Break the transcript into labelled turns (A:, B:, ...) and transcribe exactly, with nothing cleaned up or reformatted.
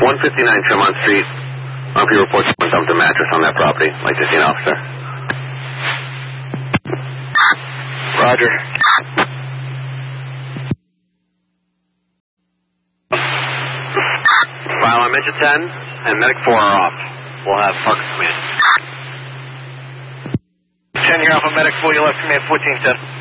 A: one fifty-nine Tremont Street. On your report, someone dumped a mattress on that property. I'd like to see an officer.
B: Roger.
A: File on Mention ten and Medic four are off. We'll have Parker come in.
B: ten, you're off on Medic four, you left command fourteen ten.